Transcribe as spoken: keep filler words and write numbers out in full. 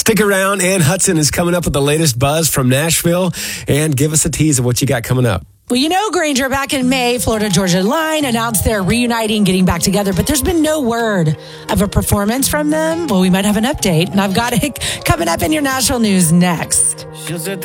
Stick around. Ann Hudson is coming up with the latest buzz from Nashville. And give us a tease of what you got coming up. Well, you know, Granger, back in May, Florida Georgia Line announced they're reuniting, getting back together, but there's been no word of a performance from them. Well, we might have an update, and I've got it coming up in your national news next.